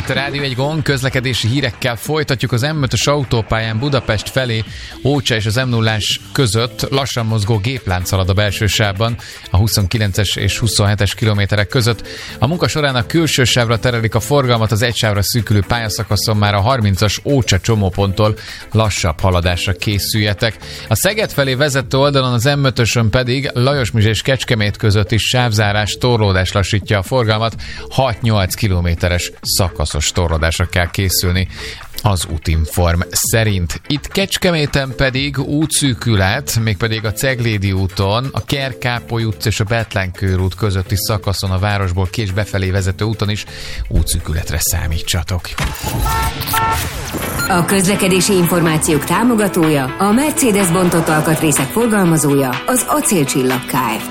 Itt a Rádió egy Gond, közlekedési hírekkel folytatjuk. Az M5-ös autópályán Budapest felé Ócsa és az M0-ás között lassan mozgó géplánc halad a belső sávban, a 29-es és 27-es kilométerek között. A munka során a külső sávra terelik a forgalmat, az egy sávra szűkülő pályaszakaszon már a 30-as Ócsa csomóponttól lassabb haladásra készüljetek. A Szeged felé vezető oldalon az M5-ösön pedig Lajosmizs és Kecskemét között is sávzárás, torlódás lassítja a forgalmat, 6-8 kilométeres szakaszos torlódásra kell készülni az Útinform szerint. Itt Kecskeméten pedig útszűkület, mégpedig a Ceglédi úton, a Kerkápoly utca és a Betlenkőr út közötti szakaszon, a városból ki és befelé vezető úton is útszűkületre számítsatok. A közlekedési információk támogatója, a Mercedes bontott alkatrészek forgalmazója, az Acélcsillag Kft.